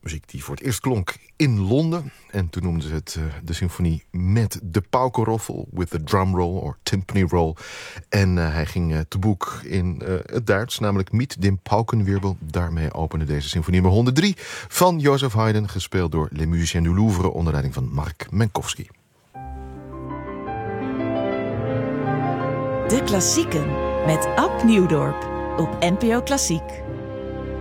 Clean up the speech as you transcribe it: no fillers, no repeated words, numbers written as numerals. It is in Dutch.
Muziek die voor het eerst klonk in Londen. En toen noemden ze het de symfonie met de paukenroffel, with the drum roll or timpani roll. En hij ging te boek in het Duits, namelijk Mit dem Paukenwirbel. Daarmee opende deze symfonie nummer 103 van Joseph Haydn, gespeeld door Les Musiciens du Louvre onder leiding van Mark Minkowski. De Klassieken met Ab Nieuwdorp op NPO Klassiek.